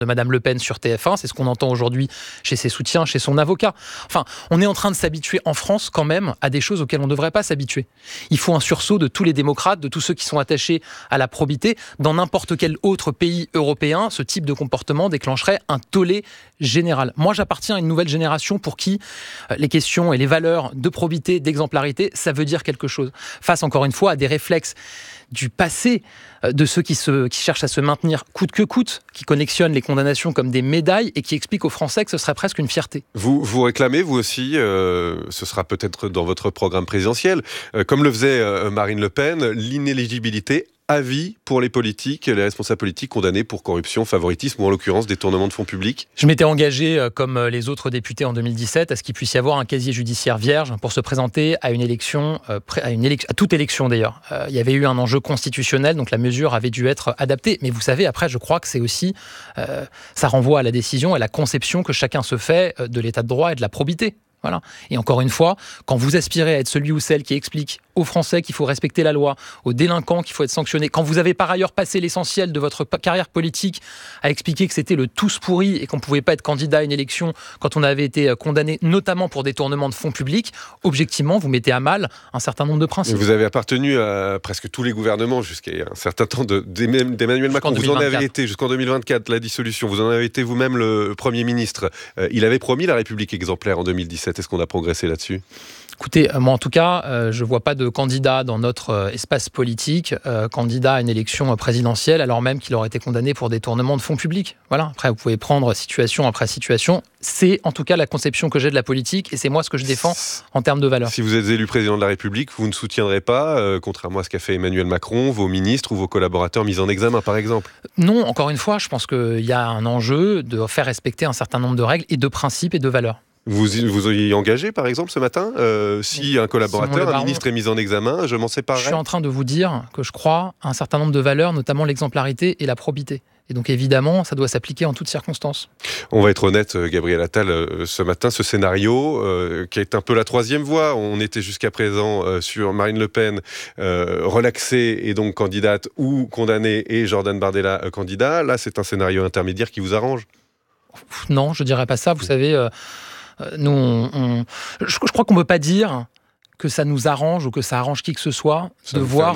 de Madame Le Pen sur TF1, c'est ce qu'on entend aujourd'hui chez ses soutiens, chez son avocat. Enfin, on est en train de s'habituer en France quand même à des choses auxquelles on ne devrait pas s'habituer. Il faut un sursaut de tous les démocrates, de tous ceux qui sont attachés à la probité. Dans n'importe quel autre pays européen, ce type de comportement déclencherait un tollé général. Moi, j'appartiens à une nouvelle génération pour qui les questions et les valeurs de probité, d'exemplarité, ça veut dire quelque chose. Face, encore une fois, à des réflexes du passé de ceux qui cherchent à se maintenir coûte que coûte, qui connextionnent les condamnations comme des médailles et qui expliquent aux Français que ce serait presque une fierté. Vous réclamez, vous aussi, ce sera peut-être dans votre programme présidentiel, comme le faisait Marine Le Pen, l'inéligibilité à vie pour les politiques, les responsables politiques condamnés pour corruption, favoritisme ou en l'occurrence détournement de fonds publics. Je m'étais engagé, comme les autres députés en 2017, à ce qu'il puisse y avoir un casier judiciaire vierge pour se présenter à une élection, à toute élection d'ailleurs. Il y avait eu un enjeu constitutionnel, donc la mesure avait dû être adaptée. Mais vous savez, après, je crois que c'est aussi, ça renvoie à la décision et à la conception que chacun se fait de l'état de droit et de la probité. Voilà. Et encore une fois, quand vous aspirez à être celui ou celle qui explique aux Français qu'il faut respecter la loi, aux délinquants qu'il faut être sanctionné, quand vous avez par ailleurs passé l'essentiel de votre carrière politique à expliquer que c'était le tous pourri et qu'on ne pouvait pas être candidat à une élection quand on avait été condamné, notamment pour détournement de fonds publics, objectivement, vous mettez à mal un certain nombre de principes. Vous avez appartenu à presque tous les gouvernements jusqu'à un certain temps d'Emmanuel Macron. Vous en avez été jusqu'en 2024, la dissolution. Vous en avez été vous-même le Premier ministre. Il avait promis la République exemplaire en 2017. Est-ce qu'on a progressé là-dessus ? Écoutez, moi en tout cas, je ne vois pas de candidat dans notre espace politique, candidat à une élection présidentielle, alors même qu'il aurait été condamné pour détournement de fonds publics. Voilà. Après, vous pouvez prendre situation après situation. C'est en tout cas la conception que j'ai de la politique et c'est moi ce que je défends en termes de valeurs. Si vous êtes élu président de la République, vous ne soutiendrez pas, contrairement à ce qu'a fait Emmanuel Macron, vos ministres ou vos collaborateurs mis en examen, par exemple ? Non, encore une fois, je pense qu'il y a un enjeu de faire respecter un certain nombre de règles et de principes et de valeurs. Vous y engagez, par exemple, ce matin ? Si un collaborateur, un ministre est mis en examen, je m'en séparerai. Je suis en train de vous dire que je crois à un certain nombre de valeurs, notamment l'exemplarité et la probité. Et donc, évidemment, ça doit s'appliquer en toutes circonstances. On va être honnête, Gabriel Attal, ce matin, ce scénario, qui est un peu la troisième voie. On était jusqu'à présent sur Marine Le Pen, relaxée et donc candidate, ou condamnée, et Jordan Bardella, candidat. Là, c'est un scénario intermédiaire qui vous arrange ? Non, je ne dirais pas ça. Vous savez... Nous, je crois qu'on ne peut pas dire que ça nous arrange ou que ça arrange qui que ce soit de voir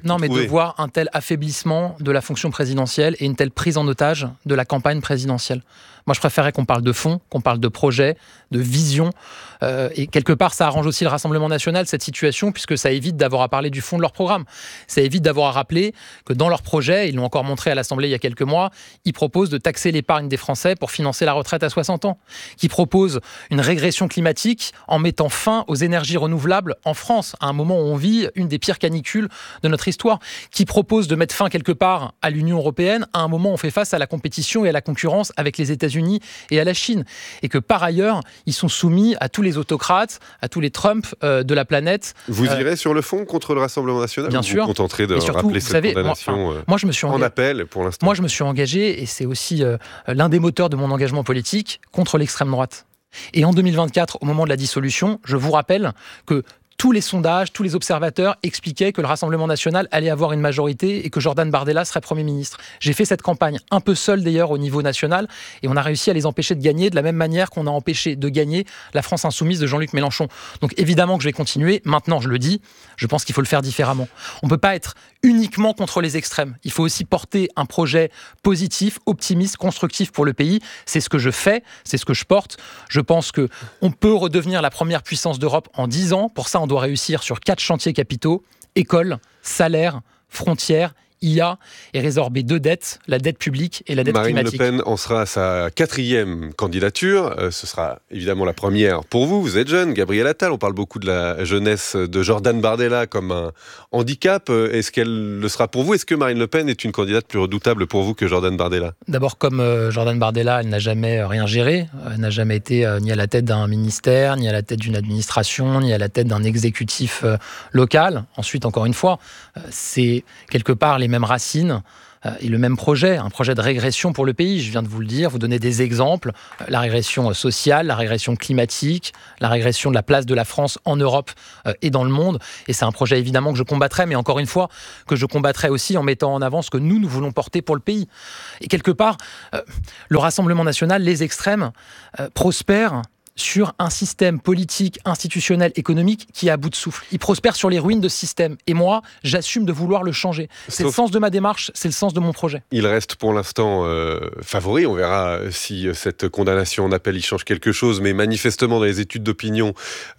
un tel affaiblissement de la fonction présidentielle et une telle prise en otage de la campagne présidentielle. Moi, je préférerais qu'on parle de fond, qu'on parle de projet, de vision. Et quelque part, ça arrange aussi le Rassemblement national, cette situation, puisque ça évite d'avoir à parler du fond de leur programme. Ça évite d'avoir à rappeler que dans leur projet, ils l'ont encore montré à l'Assemblée il y a quelques mois, ils proposent de taxer l'épargne des Français pour financer la retraite à 60 ans. Qui proposent une régression climatique en mettant fin aux énergies renouvelables en France, à un moment où on vit une des pires canicules de notre histoire. Qui propose de mettre fin quelque part à l'Union européenne, à un moment où on fait face à la compétition et à la concurrence avec les États-Unis et à la Chine. Et que par ailleurs, ils sont soumis à tous les autocrates, à tous les Trump de la planète. Vous irez sur le fond contre le Rassemblement national ? Bien sûr. Vous contenterez de rappeler cette condamnation en appel pour l'instant. Moi, je me suis engagé, et c'est aussi l'un des moteurs de mon engagement politique, contre l'extrême droite. Et en 2024, au moment de la dissolution, je vous rappelle que tous les sondages, tous les observateurs expliquaient que le Rassemblement national allait avoir une majorité et que Jordan Bardella serait Premier ministre. J'ai fait cette campagne un peu seul d'ailleurs au niveau national et on a réussi à les empêcher de gagner de la même manière qu'on a empêché de gagner la France insoumise de Jean-Luc Mélenchon. Donc évidemment que je vais continuer. Maintenant, je le dis, je pense qu'il faut le faire différemment. On ne peut pas être uniquement contre les extrêmes. Il faut aussi porter un projet positif, optimiste, constructif pour le pays. C'est ce que je fais, c'est ce que je porte. Je pense qu'on peut redevenir la première puissance d'Europe en 10 ans. Pour ça, on doit réussir sur 4 chantiers capitaux, école, salaire, frontières, IA, et résorber 2 dettes, la dette publique et la dette climatique. Marine Le Pen en sera à sa 4e candidature. Ce sera évidemment la première pour vous. Vous êtes jeune, Gabriel Attal. On parle beaucoup de la jeunesse de Jordan Bardella comme un handicap. Est-ce qu'elle le sera pour vous ? Est-ce que Marine Le Pen est une candidate plus redoutable pour vous que Jordan Bardella ? D'abord, comme Jordan Bardella, elle n'a jamais rien géré. Elle n'a jamais été ni à la tête d'un ministère, ni à la tête d'une administration, ni à la tête d'un exécutif local. Ensuite, encore une fois, c'est quelque part les mêmes racines et le même projet, un projet de régression pour le pays. Je viens de vous le dire, vous donner des exemples. La régression sociale, la régression climatique, la régression de la place de la France en Europe et dans le monde. Et c'est un projet évidemment que je combattrai, mais encore une fois, que je combattrai aussi en mettant en avant ce que nous voulons porter pour le pays. Et quelque part, le Rassemblement national, les extrêmes, prospèrent sur un système politique, institutionnel, économique qui est à bout de souffle. Il prospère sur les ruines de ce système. Et moi, j'assume de vouloir le changer. C'est le sens de ma démarche, c'est le sens de mon projet. Il reste pour l'instant favori. On verra si cette condamnation en appel y change quelque chose. Mais manifestement, dans les études d'opinion,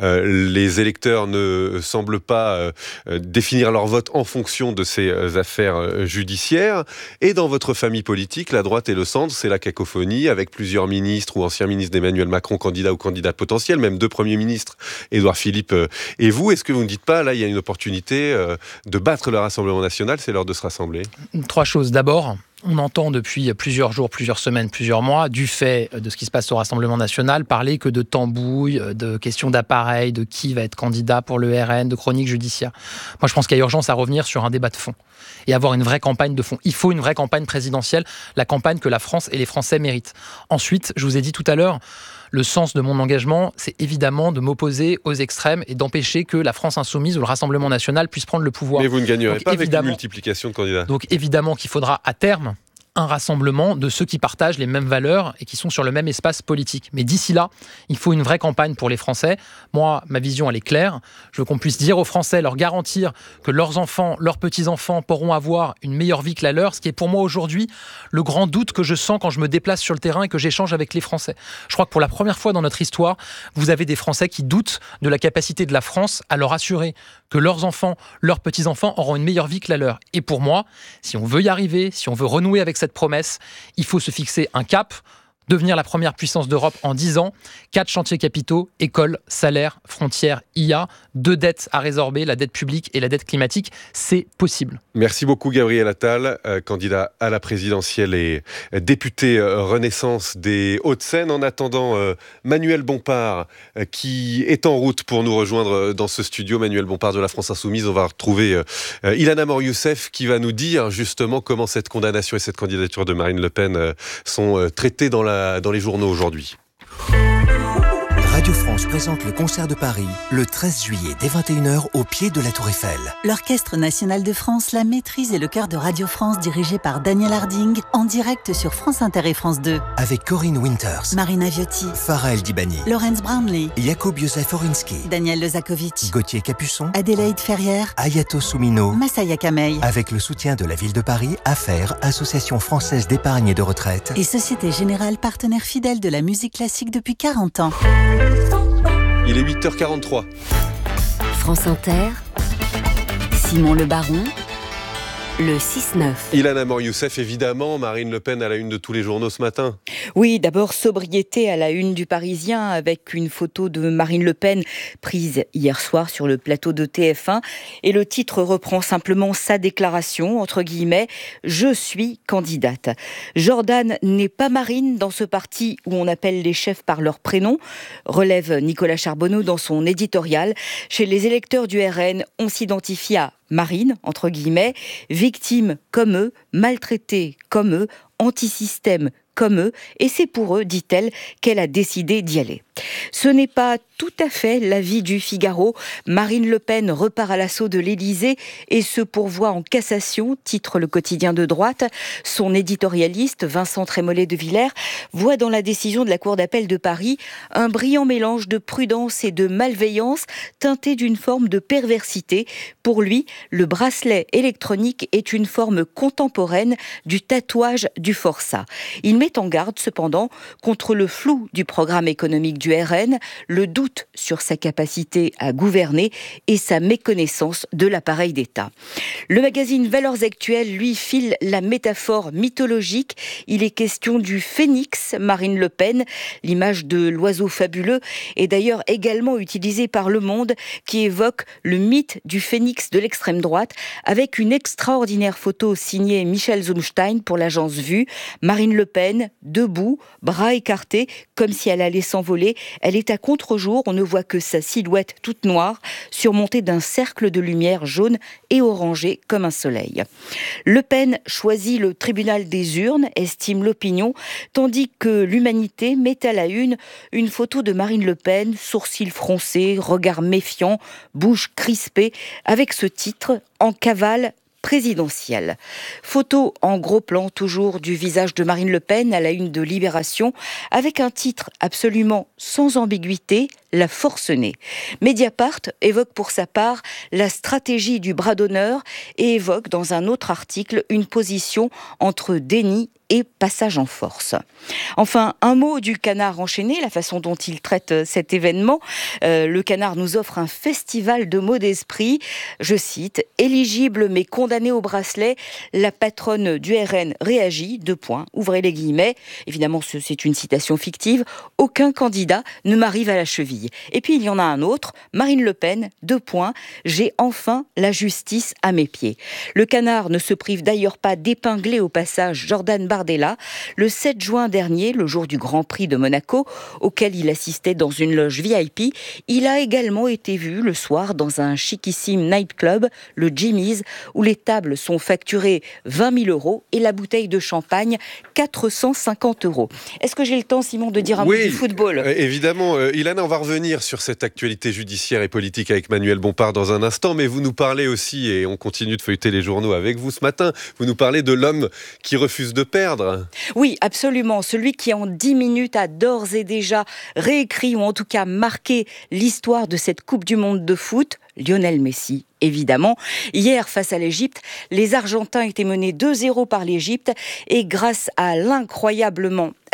les électeurs ne semblent pas définir leur vote en fonction de ces affaires judiciaires. Et dans votre famille politique, la droite et le centre, c'est la cacophonie, avec plusieurs ministres ou anciens ministres d'Emmanuel Macron, candidats ou candidat potentiel, même 2 premiers ministres, Édouard Philippe et vous. Est-ce que vous ne dites pas, là, il y a une opportunité de battre le Rassemblement national, c'est l'heure de se rassembler? 3 choses. D'abord, on entend depuis plusieurs jours, plusieurs semaines, plusieurs mois, du fait de ce qui se passe au Rassemblement national, parler que de tambouilles, de questions d'appareil, de qui va être candidat pour le RN, de chroniques judiciaires. Moi, je pense qu'il y a urgence à revenir sur un débat de fond et avoir une vraie campagne de fond. Il faut une vraie campagne présidentielle, la campagne que la France et les Français méritent. Ensuite, je vous ai dit tout à l'heure, le sens de mon engagement, c'est évidemment de m'opposer aux extrêmes et d'empêcher que la France insoumise ou le Rassemblement national puisse prendre le pouvoir. Mais vous ne gagnerez pas avec une multiplication de candidats. Donc évidemment qu'il faudra à terme un rassemblement de ceux qui partagent les mêmes valeurs et qui sont sur le même espace politique. Mais d'ici là, il faut une vraie campagne pour les Français. Moi, ma vision, elle est claire. Je veux qu'on puisse dire aux Français, leur garantir que leurs enfants, leurs petits-enfants pourront avoir une meilleure vie que la leur, ce qui est pour moi aujourd'hui le grand doute que je sens quand je me déplace sur le terrain et que j'échange avec les Français. Je crois que pour la première fois dans notre histoire, vous avez des Français qui doutent de la capacité de la France à leur assurer que leurs enfants, leurs petits-enfants auront une meilleure vie que la leur. Et pour moi, si on veut y arriver, si on veut renouer avec cette promesse, il faut se fixer un cap, devenir la première puissance d'Europe en 10 ans, 4 chantiers capitaux, écoles, salaires, frontières, IA, 2 dettes à résorber, la dette publique et la dette climatique, c'est possible. Merci beaucoup Gabriel Attal, candidat à la présidentielle et député Renaissance des Hauts-de-Seine. En attendant, Manuel Bompard qui est en route pour nous rejoindre dans ce studio. Manuel Bompard de la France Insoumise. On va retrouver Ilham Youssef qui va nous dire justement comment cette condamnation et cette candidature de Marine Le Pen sont traitées dans les journaux aujourd'hui. Radio France présente le concert de Paris le 13 juillet dès 21h au pied de la Tour Eiffel. L'Orchestre national de France, la maîtrise et le chœur de Radio France dirigé par Daniel Harding en direct sur France Inter et France 2. Avec Corinne Winters, Marina Viotti, Farah El Dibani, Laurence Brownlee, Jakub Józef Orinski, Daniel Lezakovic, Gauthier Capuçon, Adélaïde Ferrière, Ayato Soumino, Massaya Kamei. Avec le soutien de la ville de Paris, AFER, Association française d'épargne et de retraite. Et Société Générale, partenaire fidèle de la musique classique depuis 40 ans. Il est 8h43. France Inter, Simon Le Baron, le 6-9. Ilham Youssef, évidemment, Marine Le Pen à la une de tous les journaux ce matin. Oui, d'abord sobriété à la une du Parisien avec une photo de Marine Le Pen prise hier soir sur le plateau de TF1. Et le titre reprend simplement sa déclaration, entre guillemets, « Je suis candidate ». Jordan n'est pas Marine dans ce parti où on appelle les chefs par leur prénom, relève Nicolas Charbonneau dans son éditorial. Chez les électeurs du RN, on s'identifie à Marine, entre guillemets, victime comme eux, maltraitée comme eux, anti-système comme eux, et c'est pour eux, dit-elle, qu'elle a décidé d'y aller. Ce n'est pas tout à fait l'avis du Figaro. Marine Le Pen repart à l'assaut de l'Élysée et se pourvoit en cassation, titre le quotidien de droite. Son éditorialiste, Vincent Trémollet de Villers, voit dans la décision de la Cour d'appel de Paris un brillant mélange de prudence et de malveillance teinté d'une forme de perversité. Pour lui, le bracelet électronique est une forme contemporaine du tatouage du forçat. Il met en garde cependant contre le flou du programme économique du RN, le doute sur sa capacité à gouverner et sa méconnaissance de l'appareil d'État. Le magazine Valeurs Actuelles lui file la métaphore mythologique. Il est question du phénix Marine Le Pen. L'image de l'oiseau fabuleux est d'ailleurs également utilisée par Le Monde qui évoque le mythe du phénix de l'extrême droite avec une extraordinaire photo signée Michel Zumstein pour l'agence Vue. Marine Le Pen Pen, debout, bras écartés, comme si elle allait s'envoler. Elle est à contre-jour, on ne voit que sa silhouette toute noire, surmontée d'un cercle de lumière jaune et orangé comme un soleil. Le Pen choisit le tribunal des urnes, estime l'opinion, tandis que l'Humanité met à la une photo de Marine Le Pen, sourcils froncés, regard méfiant, bouche crispée, avec ce titre « En cavale présidentielle ». Photo en gros plan toujours du visage de Marine Le Pen à la une de Libération, avec un titre absolument sans ambiguïté, La forcenée. Mediapart évoque pour sa part la stratégie du bras d'honneur et évoque dans un autre article une position entre déni et passage en force. Enfin, un mot du Canard enchaîné, la façon dont il traite cet événement. Le Canard nous offre un festival de mots d'esprit. Je cite, « Éligible mais condamné au bracelet, la patronne du RN réagit, : ouvrez les guillemets. » Évidemment, c'est une citation fictive. « Aucun candidat ne m'arrive à la cheville. » Et puis, il y en a un autre, Marine Le Pen, : « J'ai enfin la justice à mes pieds. » Le Canard ne se prive d'ailleurs pas d'épingler au passage Jordan Bardella. Le 7 juin dernier, le jour du Grand Prix de Monaco, auquel il assistait dans une loge VIP, il a également été vu le soir dans un chiquissime nightclub, le Jimmy's, où les tables sont facturées 20 000 € et la bouteille de champagne 450 €. Est-ce que j'ai le temps, Simon, de dire un mot du football ? Évidemment. Ilana, on va revenir sur cette actualité judiciaire et politique avec Manuel Bompard dans un instant, mais vous nous parlez aussi, et on continue de feuilleter les journaux avec vous ce matin, vous nous parlez de l'homme qui refuse de perdre. Oui, absolument. Celui qui en 10 minutes a d'ores et déjà réécrit ou en tout cas marqué l'histoire de cette Coupe du Monde de foot, Lionel Messi. Évidemment, hier face à l'Égypte, les Argentins étaient menés 2-0 par l'Égypte et grâce à l'incroyable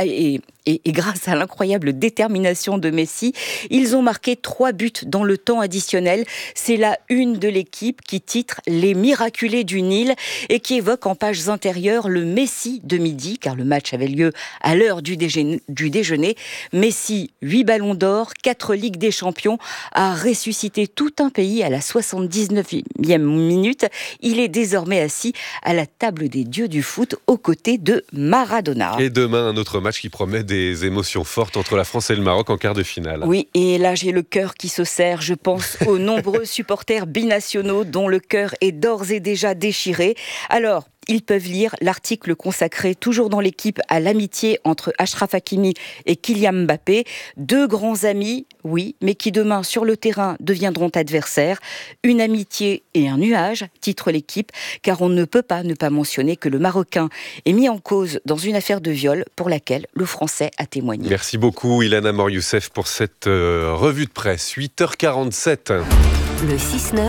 détermination de Messi, ils ont marqué 3 buts dans le temps additionnel. C'est la une de l'équipe qui titre « Les miraculés du Nil » et qui évoque en pages intérieures le Messi de midi, car le match avait lieu à l'heure du déjeuner. Messi, 8 ballons d'or, 4 Ligues des Champions, a ressuscité tout un pays à la 79e minute. Il est désormais assis à la table des dieux du foot aux côtés de Maradona. Et demain, un autre match qui promet des émotions fortes entre la France et le Maroc en quart de finale. Oui, et là j'ai le cœur qui se serre. Je pense aux nombreux supporters binationaux dont le cœur est d'ores et déjà déchiré. Alors, ils peuvent lire l'article consacré toujours dans l'équipe à l'amitié entre Achraf Hakimi et Kylian Mbappé. 2 grands amis, oui, mais qui demain sur le terrain deviendront adversaires. Une amitié et un nuage, titre l'équipe, car on ne peut pas ne pas mentionner que le Marocain est mis en cause dans une affaire de viol pour laquelle le Français a témoigné. Merci beaucoup Ilana Mor-Youssef pour cette revue de presse. 8h47. Le 6-9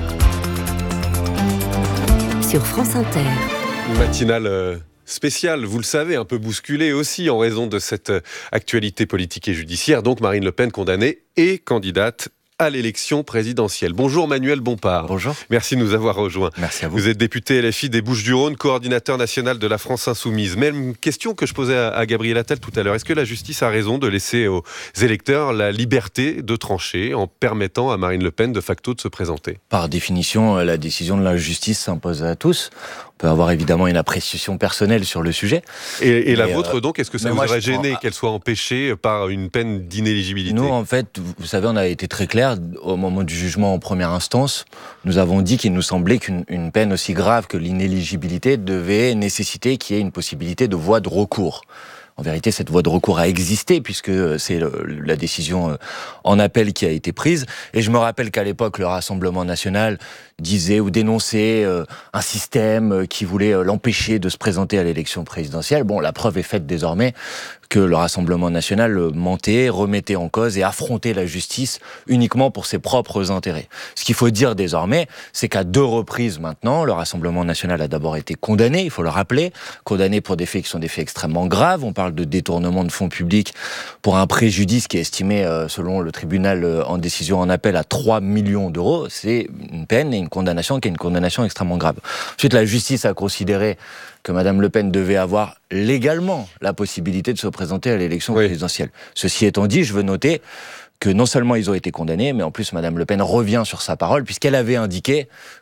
sur France Inter. Matinale spéciale, vous le savez, un peu bousculée aussi en raison de cette actualité politique et judiciaire. Donc Marine Le Pen condamnée et candidate à l'élection présidentielle. Bonjour Manuel Bompard. Bonjour. Merci de nous avoir rejoints. Merci à vous. Vous êtes député LFI des Bouches-du-Rhône, coordinateur national de la France Insoumise. Même question que je posais à Gabriel Attal tout à l'heure. Est-ce que la justice a raison de laisser aux électeurs la liberté de trancher en permettant à Marine Le Pen de facto de se présenter ? Par définition, la décision de la justice s'impose à tous. On peut avoir évidemment une appréciation personnelle sur le sujet. Et la vôtre donc, est-ce que ça vous aurait gêné qu'elle soit empêchée par une peine d'inéligibilité ? Nous, en fait, vous savez, on a été très clair au moment du jugement en première instance. Nous avons dit qu'il nous semblait qu'une peine aussi grave que l'inéligibilité devait nécessiter qu'il y ait une possibilité de voie de recours. En vérité, cette voie de recours a existé puisque c'est la décision en appel qui a été prise. Et je me rappelle qu'à l'époque, le Rassemblement national disait ou dénonçait un système qui voulait l'empêcher de se présenter à l'élection présidentielle. Bon, la preuve est faite désormais que le Rassemblement national mentait, remettait en cause et affrontait la justice uniquement pour ses propres intérêts. Ce qu'il faut dire désormais, c'est qu'à 2 reprises maintenant, le Rassemblement national a d'abord été condamné, il faut le rappeler, condamné pour des faits qui sont des faits extrêmement graves. On parle de détournement de fonds publics pour un préjudice qui est estimé, selon le tribunal en décision en appel, à 3 millions d'euros. C'est une peine et une condamnation qui est une condamnation extrêmement grave. Ensuite, la justice a considéré que Madame Le Pen devait avoir légalement la possibilité de se présenter à l'élection présidentielle. Ceci étant dit, je veux noter que non seulement ils ont été condamnés, mais en plus Madame Le Pen revient sur sa parole, puisqu'elle avait indiqué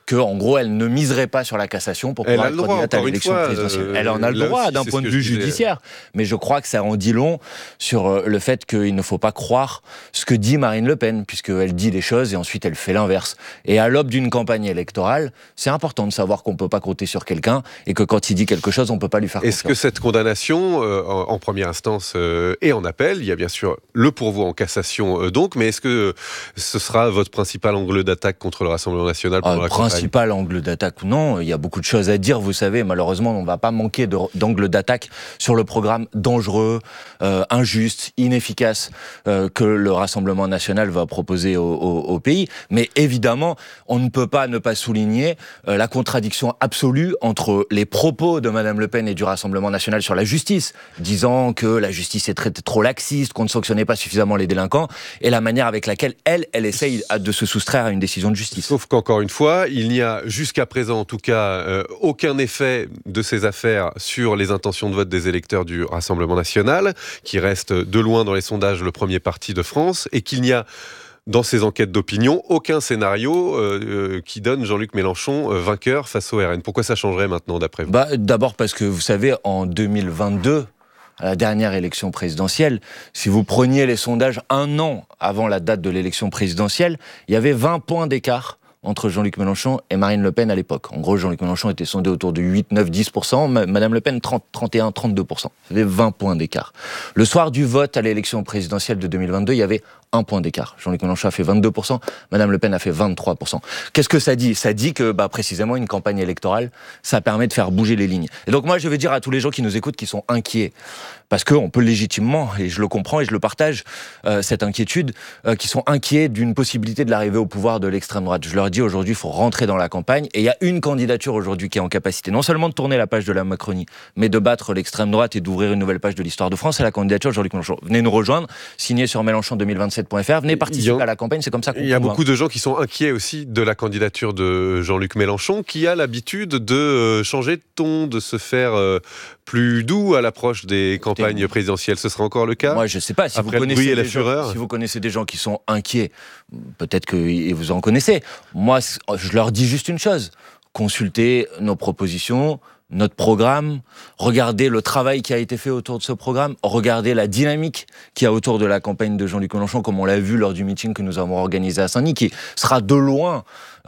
qu'en gros, elle ne miserait pas sur la cassation pour pouvoir être candidate à l'élection présidentielle. Elle en a le droit d'un point de vue judiciaire, mais je crois que ça en dit long sur le fait qu'il ne faut pas croire ce que dit Marine Le Pen, puisqu'elle dit des choses et ensuite elle fait l'inverse. Et à l'aube d'une campagne électorale, c'est important de savoir qu'on ne peut pas compter sur quelqu'un et que quand il dit quelque chose, on ne peut pas lui faire confiance. Est-ce que cette condamnation, en première instance et en appel, il y a bien sûr le pourvoi en cassation donc, mais est-ce que ce sera votre principal angle d'attaque contre le Rassemblement national pendant la campagne ? Principal angle d'attaque, non. Il y a beaucoup de choses à dire, vous savez. Malheureusement, on ne va pas manquer d'angle d'attaque sur le programme dangereux, injuste, inefficace que le Rassemblement national va proposer au pays. Mais évidemment, on ne peut pas ne pas souligner la contradiction absolue entre les propos de Madame Le Pen et du Rassemblement national sur la justice, disant que la justice est trop laxiste, qu'on ne sanctionnait pas suffisamment les délinquants, et la manière avec laquelle elle essaye de se soustraire à une décision de justice. Sauf qu'encore une fois, il n'y a jusqu'à présent, en tout cas, aucun effet de ces affaires sur les intentions de vote des électeurs du Rassemblement national, qui reste de loin dans les sondages le premier parti de France, et qu'il n'y a dans ces enquêtes d'opinion aucun scénario qui donne Jean-Luc Mélenchon vainqueur face au RN. Pourquoi ça changerait maintenant, d'après vous ? D'abord parce que, vous savez, en 2022, à la dernière élection présidentielle, si vous preniez les sondages un an avant la date de l'élection présidentielle, il y avait 20 points d'écart entre Jean-Luc Mélenchon et Marine Le Pen à l'époque. En gros, Jean-Luc Mélenchon était sondé autour de 8, 9, 10%, Madame Le Pen 30, 31, 32%. Il y avait 20 points d'écart. Le soir du vote à l'élection présidentielle de 2022, il y avait 1 point d'écart. Jean-Luc Mélenchon a fait 22%, Madame Le Pen a fait 23%. Qu'est-ce que ça dit ? Ça dit que, précisément, une campagne électorale, ça permet de faire bouger les lignes. Et donc moi, je vais dire à tous les gens qui nous écoutent, qui sont inquiets, parce qu'on peut légitimement, et je le comprends et je le partage, cette inquiétude, qui sont inquiets d'une possibilité de l'arrivée au pouvoir de l'extrême droite. Je leur dis aujourd'hui, il faut rentrer dans la campagne, et il y a une candidature aujourd'hui qui est en capacité non seulement de tourner la page de la Macronie, mais de battre l'extrême droite et d'ouvrir une nouvelle page de l'histoire de France, c'est la candidature de Jean-Luc Mélenchon. Venez nous rejoindre, signez sur Mélenchon2027.fr, venez participer à la campagne, c'est comme ça qu'on Il y a beaucoup de gens qui sont inquiets aussi de la candidature de Jean-Luc Mélenchon, qui a l'habitude de changer de ton, de se faire plus doux à l'approche des campagnes présidentielles. Ce sera encore le cas ? Moi, je ne sais pas. Si vous connaissez des gens qui sont inquiets, peut-être que vous en connaissez. Moi, je leur dis juste une chose. Consultez nos propositions, notre programme, regardez le travail qui a été fait autour de ce programme, regardez la dynamique qu'il y a autour de la campagne de Jean-Luc Mélenchon, comme on l'a vu lors du meeting que nous avons organisé à Saint-Denis, qui sera de loin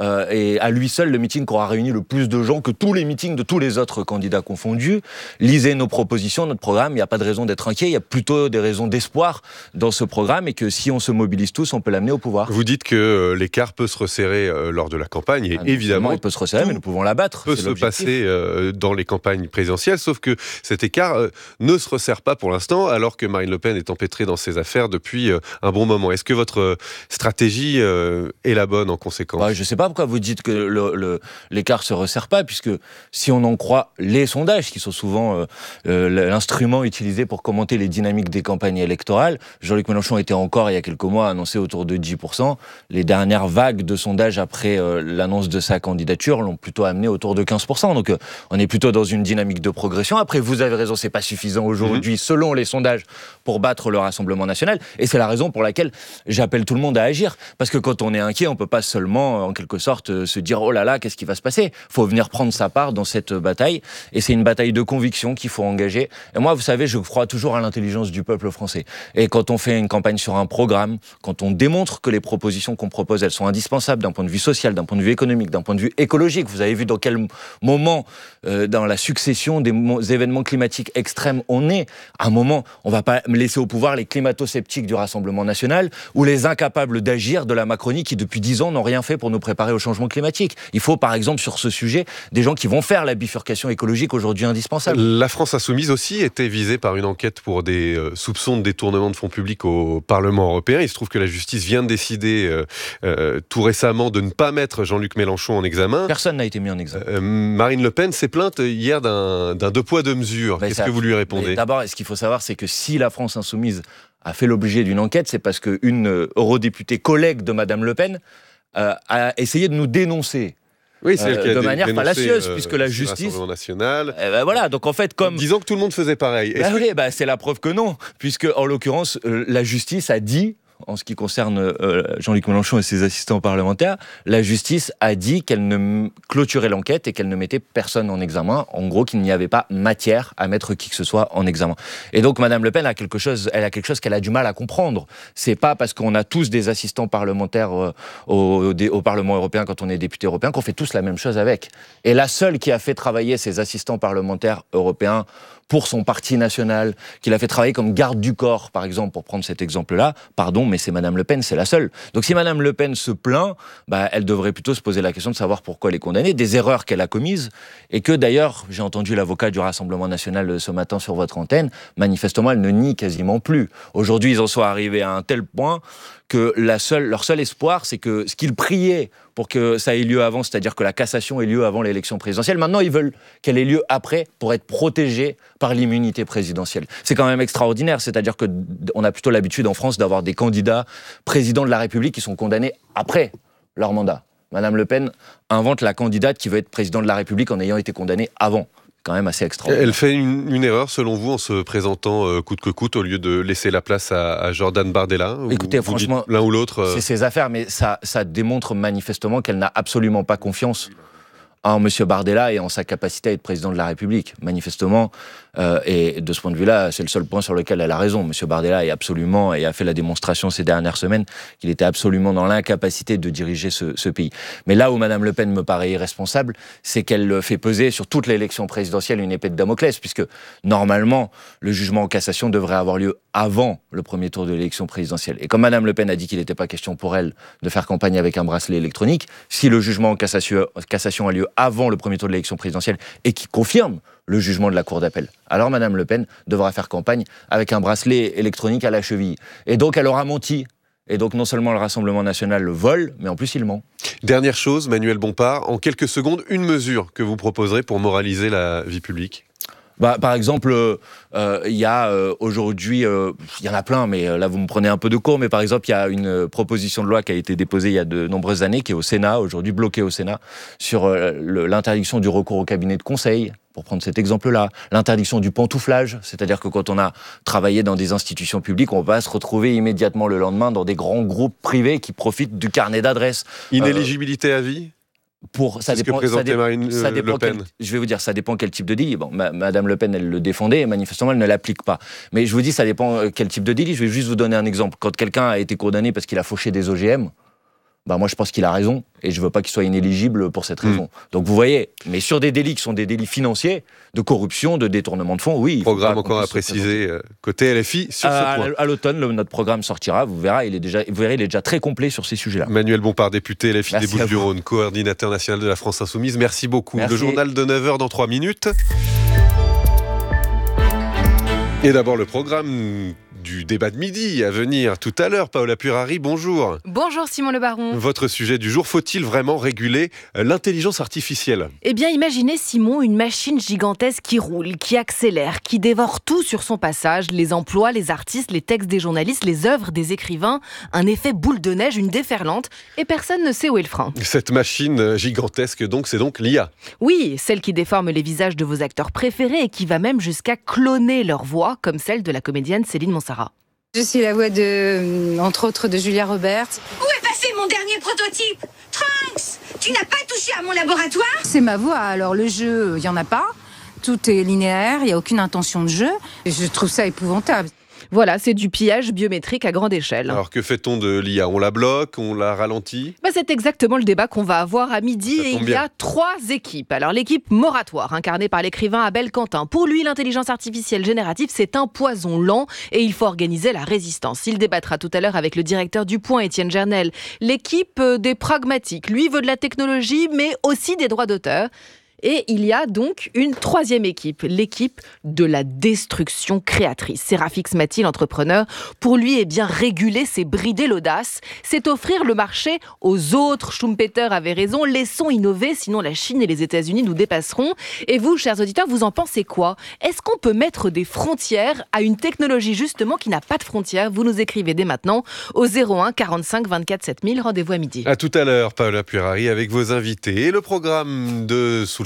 et à lui seul le meeting qui aura réuni le plus de gens que tous les meetings de tous les autres candidats confondus. Lisez nos propositions, notre programme, il n'y a pas de raison d'être inquiet, il y a plutôt des raisons d'espoir dans ce programme et que si on se mobilise tous, on peut l'amener au pouvoir. Vous dites que l'écart peut se resserrer lors de la campagne et évidemment il peut se resserrer, mais nous pouvons l'abattre. Peut se passer dans les campagnes présidentielles, sauf que cet écart ne se resserre pas pour l'instant, alors que Marine Le Pen est empêtrée dans ses affaires depuis un bon moment. Est-ce que votre stratégie est la bonne en conséquence ? Je ne sais pas pourquoi vous dites que l'écart ne se resserre pas, puisque si on en croit les sondages, qui sont souvent l'instrument utilisé pour commenter les dynamiques des campagnes électorales, Jean-Luc Mélenchon était encore, il y a quelques mois, annoncé autour de 10%. Les dernières vagues de sondages après l'annonce de sa candidature l'ont plutôt amené autour de 15%. Donc on est plutôt dans une dynamique de progression. Après, vous avez raison, c'est pas suffisant aujourd'hui, selon les sondages, pour battre le Rassemblement national. Et c'est la raison pour laquelle j'appelle tout le monde à agir. Parce que quand on est inquiet, on peut pas seulement, en quelque sorte, se dire « Oh là là, qu'est-ce qui va se passer ?» Il faut venir prendre sa part dans cette bataille. Et c'est une bataille de conviction qu'il faut engager. Et moi, vous savez, je crois toujours à l'intelligence du peuple français. Et quand on fait une campagne sur un programme, quand on démontre que les propositions qu'on propose, elles sont indispensables d'un point de vue social, d'un point de vue économique, d'un point de vue écologique, vous avez vu dans quel moment, dans la succession des événements climatiques extrêmes on est, à un moment, on ne va pas laisser au pouvoir les climato-sceptiques du Rassemblement national ou les incapables d'agir de la Macronie qui, depuis 10 ans, n'ont rien fait pour nous préparer au changement climatique. Il faut, par exemple, sur ce sujet, des gens qui vont faire la bifurcation écologique aujourd'hui indispensable. La France insoumise aussi était visée par une enquête pour des soupçons de détournement de fonds publics au Parlement européen. Il se trouve que la justice vient de décider tout récemment de ne pas mettre Jean-Luc Mélenchon en examen. Personne n'a été mis en examen. Marine Le Pen s'est plainte hier d'un deux poids deux mesures. Qu'est-ce que vous lui répondez ? D'abord, ce qu'il faut savoir, c'est que si la France insoumise a fait l'objet d'une enquête, c'est parce qu'une eurodéputée collègue de Madame Le Pen a essayé de nous dénoncer. Oui, c'est elle qui a de manière fallacieuse, puisque la justice national. Voilà, donc en fait, comme disons que tout le monde faisait pareil. C'est la preuve que non, puisque en l'occurrence, la justice a dit en ce qui concerne Jean-Luc Mélenchon et ses assistants parlementaires, la justice a dit qu'elle ne clôturait l'enquête et qu'elle ne mettait personne en examen. En gros, qu'il n'y avait pas matière à mettre qui que ce soit en examen. Et donc, Madame Le Pen a quelque chose qu'elle a du mal à comprendre. C'est pas parce qu'on a tous des assistants parlementaires au Parlement européen quand on est député européen qu'on fait tous la même chose avec. Et la seule qui a fait travailler ses assistants parlementaires européens pour son parti national, qu'il a fait travailler comme garde du corps, par exemple, pour prendre cet exemple-là, pardon, mais c'est Madame Le Pen, c'est la seule. Donc si Madame Le Pen se plaint, elle devrait plutôt se poser la question de savoir pourquoi elle est condamnée, des erreurs qu'elle a commises, et que d'ailleurs, j'ai entendu l'avocat du Rassemblement national ce matin sur votre antenne, manifestement, elle ne nie quasiment plus. Aujourd'hui, ils en sont arrivés à un tel point que leur seul espoir, c'est que ce qu'ils priaient pour que ça ait lieu avant, c'est-à-dire que la cassation ait lieu avant l'élection présidentielle, maintenant ils veulent qu'elle ait lieu après pour être protégée par l'immunité présidentielle. C'est quand même extraordinaire, c'est-à-dire qu'on a plutôt l'habitude en France d'avoir des candidats présidents de la République qui sont condamnés après leur mandat. Madame Le Pen invente la candidate qui veut être président de la République en ayant été condamnée avant. Quand même assez extraordinaire. Elle fait une erreur, selon vous, en se présentant coûte que coûte, au lieu de laisser la place à Jordan Bardella? Écoutez, franchement, l'un ou l'autre. C'est ses affaires, mais ça démontre manifestement qu'elle n'a absolument pas confiance en M. Bardella et en sa capacité à être président de la République. Manifestement, et de ce point de vue-là, c'est le seul point sur lequel elle a raison. M. Bardella est absolument, et a fait la démonstration ces dernières semaines, qu'il était absolument dans l'incapacité de diriger ce pays. Mais là où Mme Le Pen me paraît irresponsable, c'est qu'elle fait peser sur toute l'élection présidentielle une épée de Damoclès, puisque normalement, le jugement en cassation devrait avoir lieu avant le premier tour de l'élection présidentielle. Et comme Mme Le Pen a dit qu'il n'était pas question pour elle de faire campagne avec un bracelet électronique, si le jugement en cassation a lieu avant le premier tour de l'élection présidentielle et qui confirme le jugement de la Cour d'appel, alors Mme Le Pen devra faire campagne avec un bracelet électronique à la cheville. Et donc elle aura menti. Et donc non seulement le Rassemblement national le vole, mais en plus il ment. Dernière chose, Manuel Bompard, en quelques secondes, une mesure que vous proposerez pour moraliser la vie publique? Par exemple, il y a aujourd'hui, il y en a plein, mais là vous me prenez un peu de court, mais par exemple il y a une proposition de loi qui a été déposée il y a de nombreuses années, qui est au Sénat, aujourd'hui bloquée au Sénat, sur l'interdiction du recours au cabinet de conseil, pour prendre cet exemple-là, l'interdiction du pantouflage, c'est-à-dire que quand on a travaillé dans des institutions publiques, on va se retrouver immédiatement le lendemain dans des grands groupes privés qui profitent du carnet d'adresses. Inéligibilité à vie? Ça dépend Le Pen. Je vais vous dire, ça dépend quel type de délit. Bon, Madame Le Pen, elle le défendait et manifestement, elle ne l'applique pas. Mais je vous dis, ça dépend quel type de délit. Je vais juste vous donner un exemple. Quand quelqu'un a été condamné parce qu'il a fauché des OGM, moi je pense qu'il a raison et je veux pas qu'il soit inéligible pour cette raison. Donc vous voyez, mais sur des délits qui sont des délits financiers, de corruption, de détournement de fonds, oui. Programme encore à préciser côté LFI sur ce point. À l'automne, notre programme sortira, vous verrez, il est déjà très complet sur ces sujets-là. Manuel Bompard, député LFI des Bouches-du-Rhône, coordinateur national de la France Insoumise, merci beaucoup. Merci. Le journal de 9h dans 3 minutes. Et d'abord le programme du débat de midi à venir tout à l'heure. Paola Purari, bonjour. Bonjour Simon Le Baron. Votre sujet du jour, faut-il vraiment réguler l'intelligence artificielle? Eh bien, imaginez Simon, une machine gigantesque qui roule, qui accélère, qui dévore tout sur son passage, les emplois, les artistes, les textes des journalistes, les œuvres des écrivains, un effet boule de neige, une déferlante, et personne ne sait où est le frein. Cette machine gigantesque, c'est donc l'IA. Oui, celle qui déforme les visages de vos acteurs préférés et qui va même jusqu'à cloner leur voix, comme celle de la comédienne Céline Montserrat. Je suis la voix entre autres, de Julia Roberts. Où est passé mon dernier prototype? Trunks, tu n'as pas touché à mon laboratoire? C'est ma voix, alors le jeu, il n'y en a pas. Tout est linéaire, il n'y a aucune intention de jeu. Et je trouve ça épouvantable. Voilà, c'est du pillage biométrique à grande échelle. Alors que fait-on de l'IA? On la bloque? On la ralentit? C'est exactement le débat qu'on va avoir à midi et il y a 3 équipes. Alors l'équipe Moratoire, incarnée par l'écrivain Abel Quentin. Pour lui, l'intelligence artificielle générative, c'est un poison lent et il faut organiser la résistance. Il débattra tout à l'heure avec le directeur du Point, Étienne Gernel. L'équipe des pragmatiques, lui, veut de la technologie mais aussi des droits d'auteur. Et il y a donc une 3e équipe, l'équipe de la destruction créatrice. Sérafix Mathil, entrepreneur, pour lui, réguler, c'est brider l'audace, c'est offrir le marché aux autres. Schumpeter avait raison, laissons innover, sinon la Chine et les États-Unis nous dépasseront. Et vous, chers auditeurs, vous en pensez quoi? Est-ce qu'on peut mettre des frontières à une technologie justement qui n'a pas de frontières? Vous nous écrivez dès maintenant au 01 45 24 7000. Rendez-vous à midi. À tout à l'heure, Paola Purari, avec vos invités et le programme de Sous le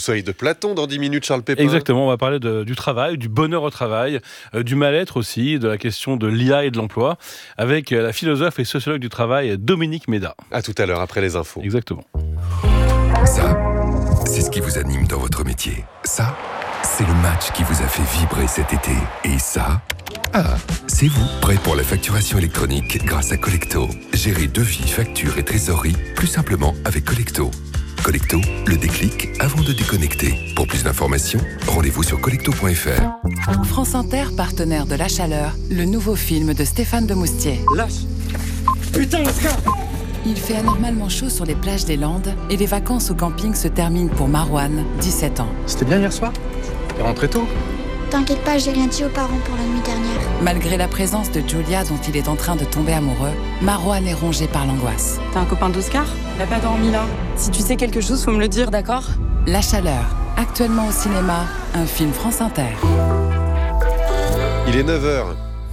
soleil de Platon dans 10 minutes, Charles Pépin. Exactement, on va parler du travail, du bonheur au travail, du mal-être aussi, de la question de l'IA et de l'emploi, avec la philosophe et sociologue du travail, Dominique Méda. À tout à l'heure, après les infos. Exactement. Ça, c'est ce qui vous anime dans votre métier. Ça, c'est le match qui vous a fait vibrer cet été. Et ça, c'est vous, prêt pour la facturation électronique grâce à Collecto. Gérez devis, factures et trésorerie plus simplement avec Collecto. Collecto, le déclic avant de déconnecter. Pour plus d'informations, rendez-vous sur collecto.fr. France Inter, partenaire de La Chaleur, le nouveau film de Stéphane Demoustier. Lâche. Putain, Oscar. Il fait anormalement chaud sur les plages des Landes et les vacances au camping se terminent pour Marouane, 17 ans. C'était bien hier soir? T'es rentré tôt? T'inquiète pas, j'ai rien dit aux parents pour la nuit dernière. Malgré la présence de Julia dont il est en train de tomber amoureux, Marouane est rongé par l'angoisse. T'es un copain d'Oscar? Il a pas dormi là. Si tu sais quelque chose, faut me le dire, d'accord? La Chaleur, actuellement au cinéma, un film France Inter. Il est 9h.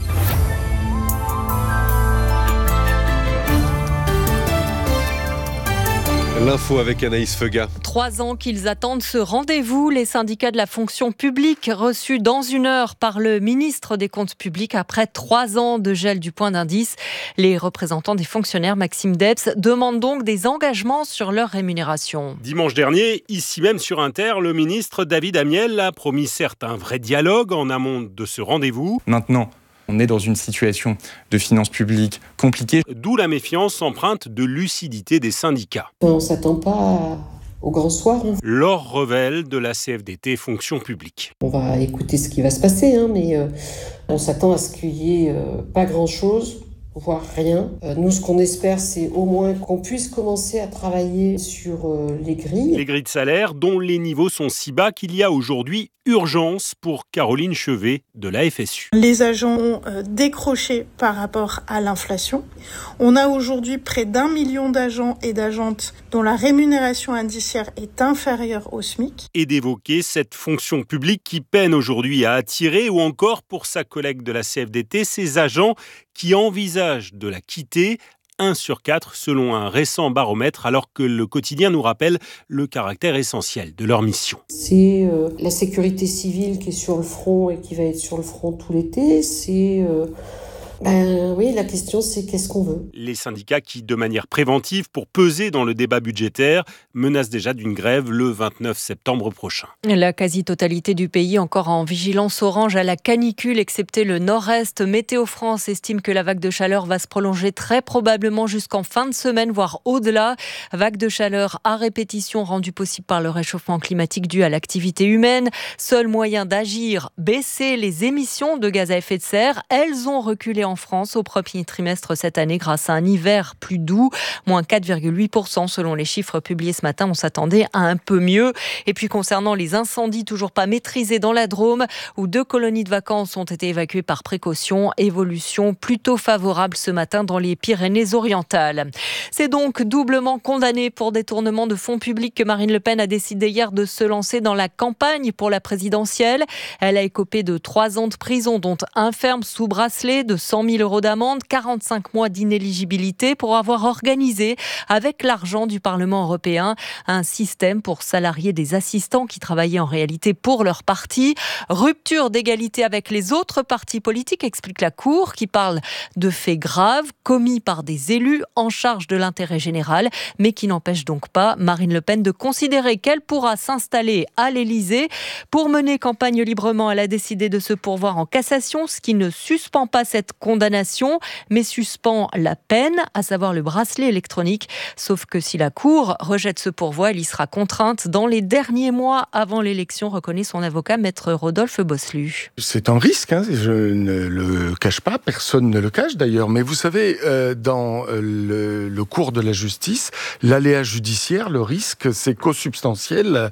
L'info avec Anaïs Feuga. 3 ans qu'ils attendent ce rendez-vous. Les syndicats de la fonction publique reçus dans 1 heure par le ministre des Comptes publics après 3 ans de gel du point d'indice. Les représentants des fonctionnaires, Maxime Debs, demandent donc des engagements sur leur rémunération. Dimanche dernier, ici même sur Inter, le ministre David Amiel a promis certes un vrai dialogue en amont de ce rendez-vous. Maintenant, on est dans une situation de finances publiques compliquée. D'où la méfiance empreinte de lucidité des syndicats. On ne s'attend pas au grand soir. Laure Revel de la CFDT Fonction publique. On va écouter ce qui va se passer, mais on s'attend à ce qu'il n'y ait pas grand-chose, voire rien. Nous, ce qu'on espère, c'est au moins qu'on puisse commencer à travailler sur les grilles. Les grilles de salaire dont les niveaux sont si bas qu'il y a aujourd'hui urgence pour Caroline Chevet de la FSU. Les agents ont décroché par rapport à l'inflation. On a aujourd'hui près d'1 million d'agents et d'agentes dont la rémunération indiciaire est inférieure au SMIC. Et d'évoquer cette fonction publique qui peine aujourd'hui à attirer, ou encore pour sa collègue de la CFDT, ces agents qui envisagent de la quitter. 1 sur 4 selon un récent baromètre, alors que le quotidien nous rappelle le caractère essentiel de leur mission. C'est la sécurité civile qui est sur le front et qui va être sur le front tout l'été. C'est... oui, la question c'est qu'est-ce qu'on veut. Les syndicats qui, de manière préventive, pour peser dans le débat budgétaire, menacent déjà d'une grève le 29 septembre prochain. La quasi-totalité du pays encore en vigilance orange à la canicule, excepté le nord-est. Météo France estime que la vague de chaleur va se prolonger très probablement jusqu'en fin de semaine, voire au-delà. Vague de chaleur à répétition rendue possible par le réchauffement climatique dû à l'activité humaine. Seul moyen d'agir, baisser les émissions de gaz à effet de serre. Elles ont reculé en France au premier trimestre cette année grâce à un hiver plus doux, moins 4,8% selon les chiffres publiés ce matin. On s'attendait à un peu mieux. Et puis concernant les incendies toujours pas maîtrisés dans la Drôme, où 2 colonies de vacances ont été évacuées par précaution, évolution plutôt favorable ce matin dans les Pyrénées-Orientales. C'est donc doublement condamné pour détournement de fonds publics que Marine Le Pen a décidé hier de se lancer dans la campagne pour la présidentielle. Elle a écopé de 3 ans de prison, dont 1 ferme sous bracelet, de 100 000 € d'amende, 45 mois d'inéligibilité pour avoir organisé, avec l'argent du Parlement européen, un système pour salarier des assistants qui travaillaient en réalité pour leur parti. Rupture d'égalité avec les autres partis politiques, explique la Cour, qui parle de faits graves commis par des élus en charge de l'intérêt général, mais qui n'empêche donc pas Marine Le Pen de considérer qu'elle pourra s'installer à l'Élysée. Pour mener campagne librement, elle a décidé de se pourvoir en cassation, ce qui ne suspend pas cette condamnation, mais suspend la peine, à savoir le bracelet électronique. Sauf que si la Cour rejette ce pourvoi, elle y sera contrainte dans les derniers mois avant l'élection, reconnaît son avocat, maître Rodolphe Bosselu. C'est un risque, je ne le cache pas, personne ne le cache d'ailleurs, mais vous savez, dans le cours de la justice, l'aléa judiciaire, le risque, c'est co-substantiel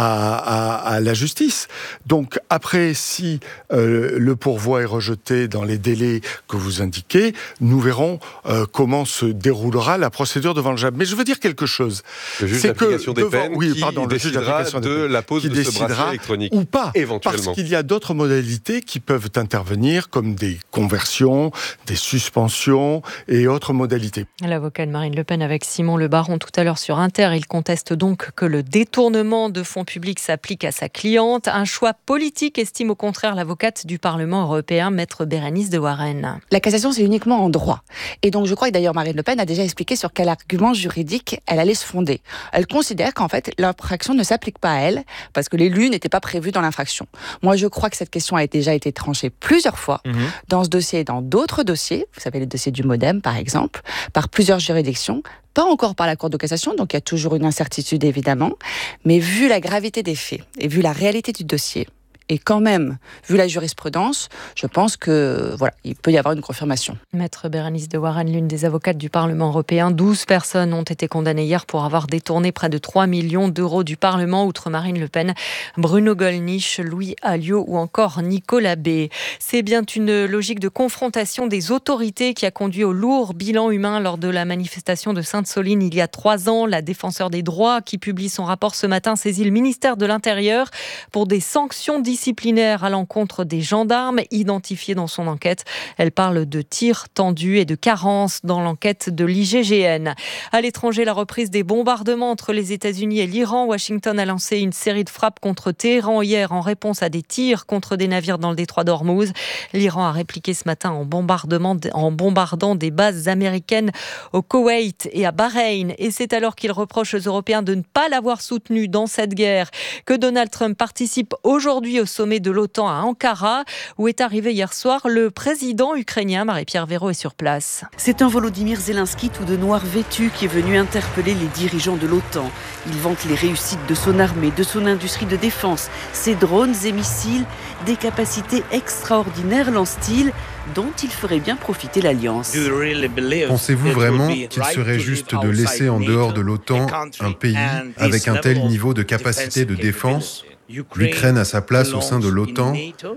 à la justice. Donc après, si le pourvoi est rejeté dans les délais que vous indiquez, nous verrons comment se déroulera la procédure devant le JAB. Mais je veux dire quelque chose. Le juge d'application des peines décidera de la pose de ce bracelet électronique. Ou pas, éventuellement. Parce qu'il y a d'autres modalités qui peuvent intervenir, comme des conversions, des suspensions et autres modalités. L'avocat de Marine Le Pen avec Simon Le Baron tout à l'heure sur Inter, il conteste donc que le détournement de fonds publics s'applique à sa cliente. Un choix politique, estime au contraire l'avocate du Parlement européen, maître Bérénice de Warren. La cassation, c'est uniquement en droit. Et donc je crois que d'ailleurs Marine Le Pen a déjà expliqué sur quel argument juridique elle allait se fonder. Elle considère qu'en fait l'infraction ne s'applique pas à elle parce que l'élu n'était pas prévu dans l'infraction. Moi je crois que cette question a déjà été tranchée plusieurs fois dans ce dossier et dans d'autres dossiers, vous savez les dossiers du MoDem par exemple, par plusieurs juridictions, pas encore par la Cour de cassation, donc il y a toujours une incertitude évidemment, mais vu la gravité des faits et vu la réalité du dossier, et quand même, vu la jurisprudence, je pense que voilà, il peut y avoir une confirmation. Maître Bérénice de Warren, l'une des avocates du Parlement européen, 12 personnes ont été condamnées hier pour avoir détourné près de 3 millions d'euros du Parlement, outre Marine Le Pen, Bruno Gollnisch, Louis Alliot ou encore Nicolas B. C'est bien une logique de confrontation des autorités qui a conduit au lourd bilan humain lors de la manifestation de Sainte-Soline il y a 3 ans. La défenseure des droits, qui publie son rapport ce matin, saisit le ministère de l'Intérieur pour des sanctions disciplinaire à l'encontre des gendarmes identifiés dans son enquête. Elle parle de tirs tendus et de carences dans l'enquête de l'IGGN. À l'étranger, la reprise des bombardements entre les États-Unis et l'Iran. Washington a lancé une série de frappes contre Téhéran hier en réponse à des tirs contre des navires dans le détroit d'Ormuz. L'Iran a répliqué ce matin en bombardant des bases américaines au Koweït et à Bahreïn. Et c'est alors qu'il reproche aux Européens de ne pas l'avoir soutenu dans cette guerre que Donald Trump participe aujourd'hui au sommet de l'OTAN à Ankara, où est arrivé hier soir le président ukrainien. Marie-Pierre Véraud est sur place. C'est un Volodymyr Zelensky tout de noir vêtu qui est venu interpeller les dirigeants de l'OTAN. Il vante les réussites de son armée, de son industrie de défense, ses drones et missiles, des capacités extraordinaires, lance-t-il, dont il ferait bien profiter l'Alliance. Pensez-vous vraiment qu'il serait juste de laisser en dehors de l'OTAN un pays avec un tel niveau de capacité de défense ? L'Ukraine a sa place au sein de l'OTAN,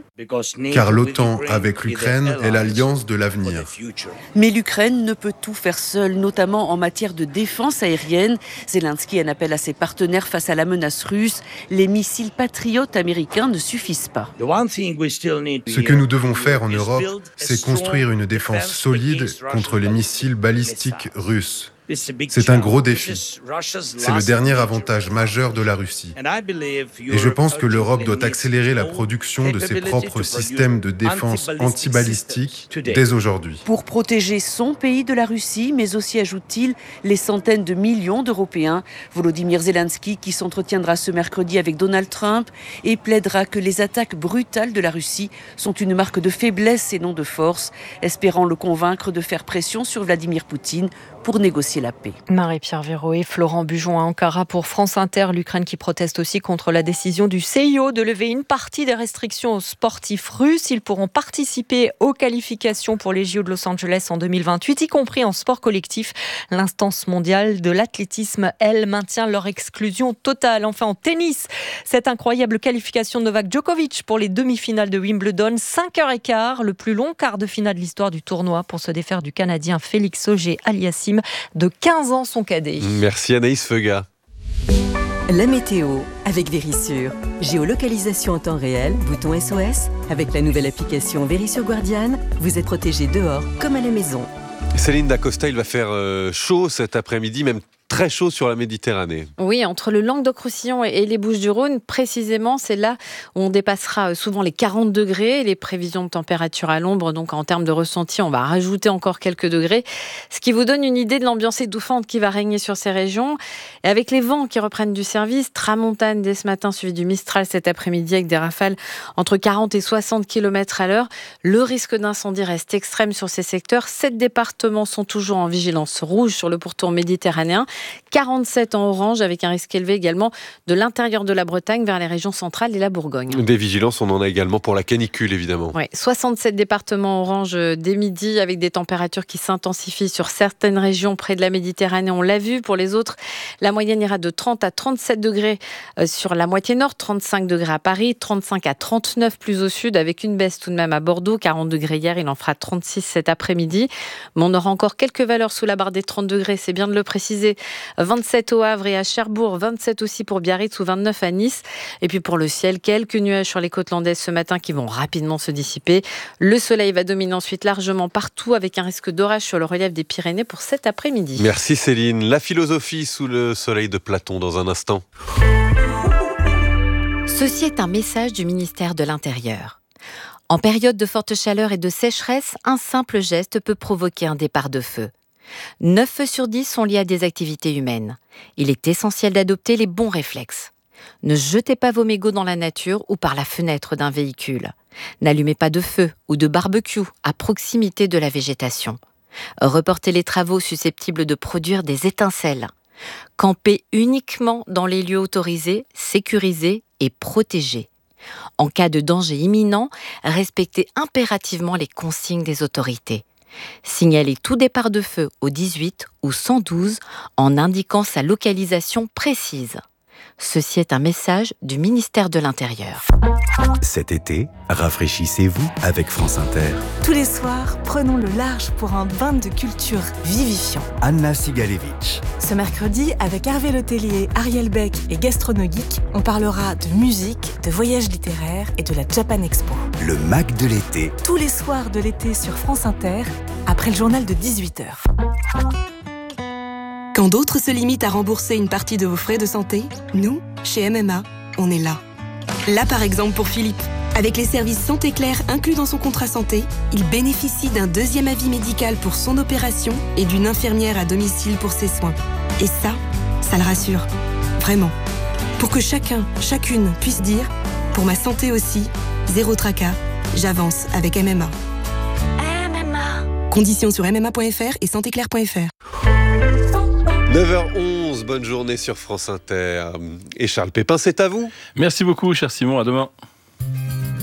car l'OTAN avec l'Ukraine est l'alliance de l'avenir. Mais l'Ukraine ne peut tout faire seule, notamment en matière de défense aérienne. Zelensky en appelle à ses partenaires face à la menace russe. Les missiles patriotes américains ne suffisent pas. Ce que nous devons faire en Europe, c'est construire une défense solide contre les missiles balistiques russes. C'est un gros défi. C'est le dernier avantage majeur de la Russie. Et je pense que l'Europe doit accélérer la production de ses propres systèmes de défense antibalistiques dès aujourd'hui. Pour protéger son pays de la Russie, mais aussi, ajoute-t-il, les centaines de millions d'Européens. Volodymyr Zelensky qui s'entretiendra ce mercredi avec Donald Trump et plaidera que les attaques brutales de la Russie sont une marque de faiblesse et non de force, espérant le convaincre de faire pression sur Vladimir Poutine pour négocier la paix. Marie-Pierre Véraud et Florent Bujon à Ankara pour France Inter. L'Ukraine qui proteste aussi contre la décision du CIO de lever une partie des restrictions aux sportifs russes. Ils pourront participer aux qualifications pour les JO de Los Angeles en 2028, y compris en sport collectif. L'instance mondiale de l'athlétisme, elle, maintient leur exclusion totale. Enfin, en tennis, cette incroyable qualification de Novak Djokovic pour les demi-finales de Wimbledon. 5h15, le plus long quart de finale de l'histoire du tournoi pour se défaire du Canadien Félix Auger-Aliassime de 15 ans son cadet. Merci Anaïs Feuga. La météo avec Vérissure. Géolocalisation en temps réel, bouton SOS. Avec la nouvelle application Vérissure Guardian, vous êtes protégé dehors comme à la maison. Céline Dacosta, il va faire chaud cet après-midi, même très chaud sur la Méditerranée. Oui, entre le Languedoc-Roussillon et les Bouches-du-Rhône, précisément, c'est là où on dépassera souvent les 40 degrés. Les prévisions de température à l'ombre, donc en termes de ressenti, on va rajouter encore quelques degrés, ce qui vous donne une idée de l'ambiance étouffante qui va régner sur ces régions. Et avec les vents qui reprennent du service, tramontane dès ce matin, suivi du Mistral cet après-midi avec des rafales entre 40 et 60 km à l'heure, le risque d'incendie reste extrême sur ces secteurs. 7 départements sont toujours en vigilance rouge sur le pourtour méditerranéen. 47 en orange, avec un risque élevé également de l'intérieur de la Bretagne vers les régions centrales et la Bourgogne. Des vigilances, on en a également pour la canicule, évidemment. Oui, 67 départements orange dès midi, avec des températures qui s'intensifient sur certaines régions près de la Méditerranée. On l'a vu. Pour les autres, la moyenne ira de 30 à 37 degrés sur la moitié nord, 35 degrés à Paris, 35 à 39 plus au sud, avec une baisse tout de même à Bordeaux, 40 degrés hier, il en fera 36 cet après-midi. Mais on aura encore quelques valeurs sous la barre des 30 degrés, c'est bien de le préciser. 27 au Havre et à Cherbourg, 27 aussi pour Biarritz ou 29 à Nice. Et puis pour le ciel, quelques nuages sur les côtes landaises ce matin qui vont rapidement se dissiper. Le soleil va dominer ensuite largement partout, avec un risque d'orage sur le relief des Pyrénées pour cet après-midi. Merci Céline. La philosophie sous le soleil de Platon dans un instant. Ceci est un message du ministère de l'Intérieur. En période de forte chaleur et de sécheresse, un simple geste peut provoquer un départ de feu. 9 feux sur 10 sont liés à des activités humaines. Il est essentiel d'adopter les bons réflexes. Ne jetez pas vos mégots dans la nature ou par la fenêtre d'un véhicule. N'allumez pas de feu ou de barbecue à proximité de la végétation. Reportez les travaux susceptibles de produire des étincelles. Campez uniquement dans les lieux autorisés, sécurisés et protégés. En cas de danger imminent, respectez impérativement les consignes des autorités. Signalez tout départ de feu au 18 ou 112 en indiquant sa localisation précise. Ceci est un message du ministère de l'Intérieur. Cet été, rafraîchissez-vous avec France Inter. Tous les soirs, prenons le large pour un bain de culture vivifiant. Anna Sigalevitch. Ce mercredi, avec Hervé Letellier, Ariel Beck et Gastronogeek, on parlera de musique, de voyages littéraires et de la Japan Expo. Le Mac de l'été. Tous les soirs de l'été sur France Inter, après le journal de 18h. Quand d'autres se limitent à rembourser une partie de vos frais de santé, nous, chez MMA, on est là. Là, par exemple, pour Philippe. Avec les services Santé Claire inclus dans son contrat santé, il bénéficie d'un 2e avis médical pour son opération et d'une infirmière à domicile pour ses soins. Et ça le rassure. Vraiment. Pour que chacun, chacune puisse dire « Pour ma santé aussi, zéro tracas, j'avance avec MMA ». MMA. Conditions sur mma.fr et santéclaire.fr. 9h11, bonne journée sur France Inter. Et Charles Pépin, c'est à vous. Merci beaucoup, cher Simon, à demain.